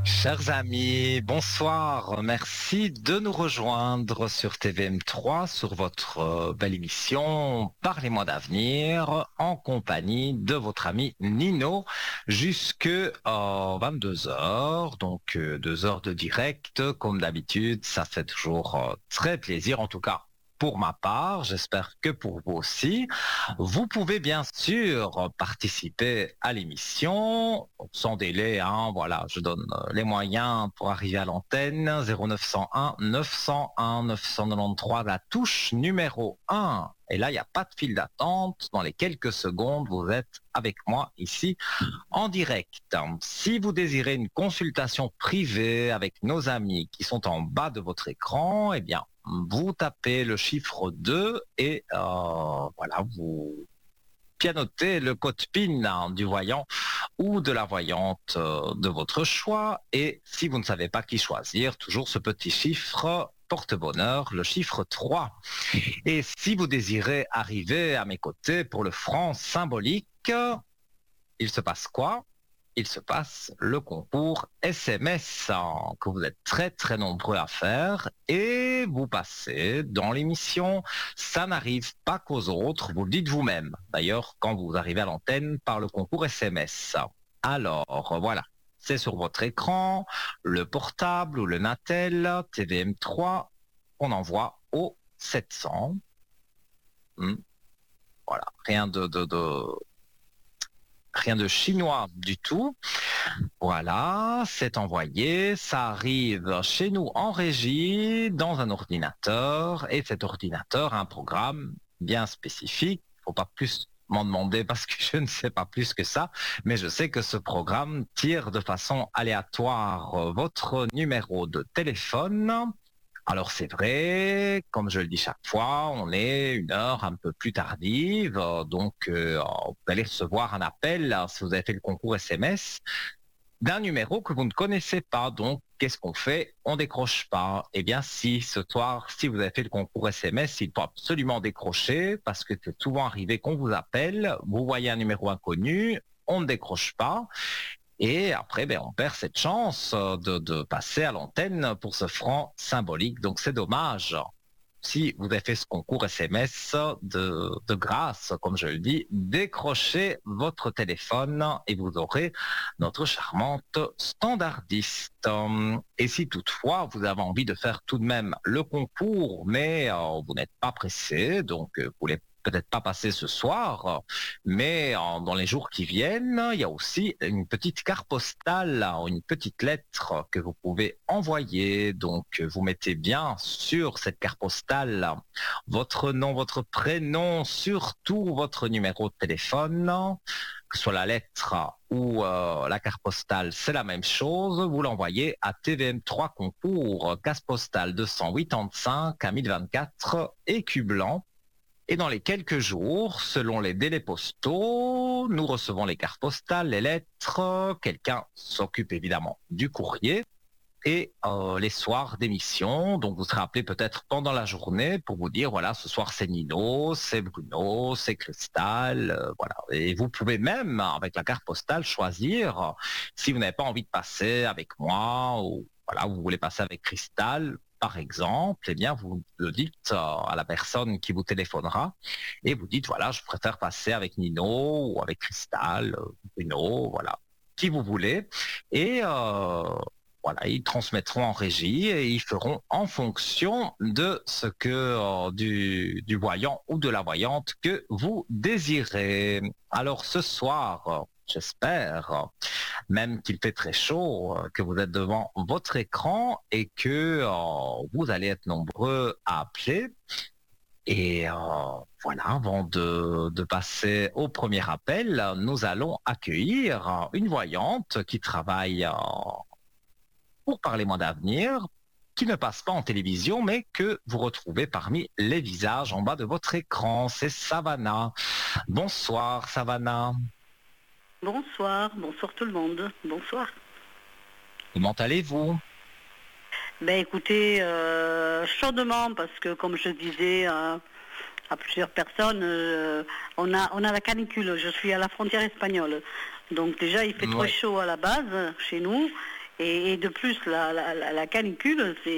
Chers amis, bonsoir. Merci de nous rejoindre sur TVM3 sur votre belle émission Parlez-moi d'avenir en compagnie de votre ami Nino jusque 22 heures. Donc 2 heures de direct comme d'habitude. Ça fait toujours très plaisir en tout cas. Pour ma part, j'espère que pour vous aussi. Vous pouvez bien sûr participer à l'émission sans délai. Voilà, je donne les moyens pour arriver à l'antenne. 0901 901 993, la touche numéro 1. Et là, il n'y a pas de file d'attente. Dans les quelques secondes, vous êtes avec moi ici en direct. Si vous désirez une consultation privée avec nos amis qui sont en bas de votre écran, eh bien, vous tapez le chiffre 2 et voilà, vous pianotez le code PIN du voyant ou de la voyante de votre choix. Et si vous ne savez pas qui choisir, toujours ce petit chiffre porte-bonheur, le chiffre 3. Et si vous désirez arriver à mes côtés pour le franc symbolique, il se passe quoi? Il se passe le concours SMS que vous êtes très très nombreux à faire et vous passez dans l'émission. Ça n'arrive pas qu'aux autres, vous le dites vous-même. D'ailleurs, quand vous arrivez à l'antenne par le concours SMS. Alors, voilà. C'est sur votre écran, le portable ou le Natel, TVM3, on envoie au 700. Voilà, rien de chinois du tout. Voilà, c'est envoyé, ça arrive chez nous en régie, dans un ordinateur, et cet ordinateur a un programme bien spécifique. Il ne faut pas plus m'en demander parce que je ne sais pas plus que ça, mais je sais que ce programme tire de façon aléatoire votre numéro de téléphone. Alors c'est vrai, comme je le dis chaque fois, on est une heure un peu plus tardive, donc vous allez recevoir un appel si vous avez fait le concours SMS d'un numéro que vous ne connaissez pas. Donc qu'est-ce qu'on fait? On décroche pas. Eh bien si ce soir, si vous avez fait le concours SMS, il faut absolument décrocher parce que c'est souvent arrivé qu'on vous appelle, vous voyez un numéro inconnu, on ne décroche pas. Et après, on perd cette chance de passer à l'antenne pour ce franc symbolique. Donc c'est dommage. Si vous avez fait ce concours SMS de grâce, comme je le dis, décrochez votre téléphone et vous aurez notre charmante standardiste. Et si toutefois vous avez envie de faire tout de même le concours, mais vous n'êtes pas pressé, donc vous voulez peut-être pas passer ce soir, mais dans les jours qui viennent, il y a aussi une petite carte postale, une petite lettre que vous pouvez envoyer. Donc, vous mettez bien sur cette carte postale votre nom, votre prénom, surtout votre numéro de téléphone, que ce soit la lettre ou la carte postale, c'est la même chose. Vous l'envoyez à TVM3 Concours, case postale 285 à 1024, écu blanc. Et dans les quelques jours, selon les délais postaux, nous recevons les cartes postales, les lettres. Quelqu'un s'occupe évidemment du courrier et les soirs d'émission. Donc vous serez appelé peut-être pendant la journée pour vous dire, voilà, ce soir c'est Nino, c'est Bruno, c'est Cristal. Voilà. Et vous pouvez même, avec la carte postale, choisir si vous n'avez pas envie de passer avec moi ou voilà, vous voulez passer avec Cristal. Par exemple, eh bien, vous le dites à la personne qui vous téléphonera et vous dites, voilà, je préfère passer avec Nino ou avec Cristal, Bruno, voilà, qui vous voulez. Et voilà, ils transmettront en régie et ils feront en fonction de ce que du voyant ou de la voyante que vous désirez. Alors ce soir, j'espère, même qu'il fait très chaud, que vous êtes devant votre écran et que vous allez être nombreux à appeler. Et voilà, avant de passer au premier appel, nous allons accueillir une voyante qui travaille pour Parlez-moi d'avenir, qui ne passe pas en télévision, mais que vous retrouvez parmi les visages en bas de votre écran. C'est Savannah. Bonsoir, Savannah. Bonsoir, bonsoir tout le monde, bonsoir. Comment allez-vous? Ben écoutez, chaudement parce que comme je disais à plusieurs personnes, on a la canicule, je suis à la frontière espagnole. Donc déjà il fait Ouais. très chaud à la base chez nous Et de plus, la canicule, c'est